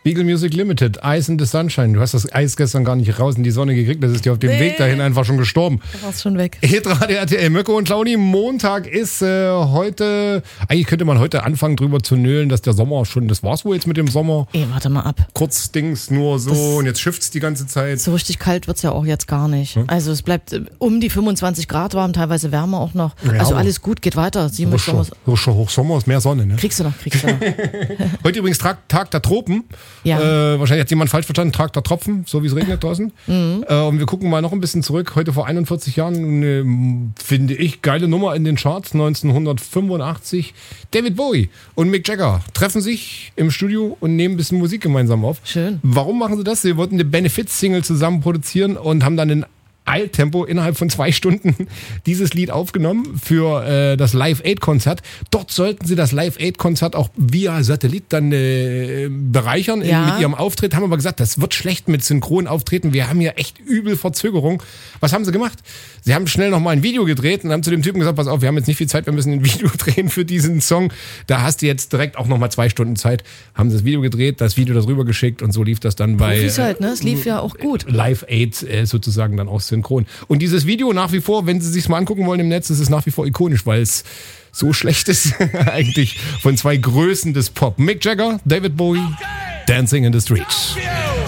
Beagle Music Limited, Ice in the Sunshine. Du hast das Eis gestern gar nicht raus in die Sonne gekriegt. Das ist dir auf dem Weg dahin einfach schon gestorben. Da war's schon weg. Hitradio RTL, Mirko und Claudi. Montag ist heute, eigentlich könnte man heute anfangen drüber zu nölen, dass der Sommer schon, das war's wohl jetzt mit dem Sommer. Warte mal ab. Kurz Dings nur so und jetzt schifft's die ganze Zeit. So richtig kalt wird's ja auch jetzt gar nicht. Also es bleibt um die 25 Grad warm, teilweise wärmer auch noch. Ja, also alles gut, geht weiter. Hochsommer ist mehr Sonne, ne? Kriegst du noch. Heute übrigens Tag der Tropen. Ja. Wahrscheinlich hat jemand falsch verstanden, Tag der Tropfen, so wie es regnet draußen. Und wir gucken mal noch ein bisschen zurück. Heute vor 41 Jahren eine, finde ich, geile Nummer in den Charts. 1985. David Bowie und Mick Jagger treffen sich im Studio und nehmen ein bisschen Musik gemeinsam auf. Schön. Warum machen sie das? Sie wollten eine Benefits-Single zusammen produzieren und haben dann in Eiltempo innerhalb von 2 Stunden dieses Lied aufgenommen für das Live-Aid-Konzert. Dort sollten sie das Live-Aid-Konzert auch via Satellit dann bereichern mit ihrem Auftritt. Haben aber gesagt, das wird schlecht mit Synchronauftreten. Wir haben hier echt übel Verzögerung. Was haben sie gemacht? Sie haben schnell nochmal ein Video gedreht und haben zu dem Typen gesagt, pass auf, wir haben jetzt nicht viel Zeit, wir müssen ein Video drehen für diesen Song. Da hast du jetzt direkt auch nochmal 2 Stunden Zeit. Haben sie das Video gedreht, das Video darüber geschickt und so lief das dann bei Profis halt, ne? Es lief ja auch gut. Live-Aid sozusagen dann auch synchron. Und dieses Video nach wie vor, wenn Sie sich mal angucken wollen im Netz, ist es nach wie vor ikonisch, weil es so schlecht ist eigentlich von 2 Größen des Pop. Mick Jagger, David Bowie, Dancing in the Street.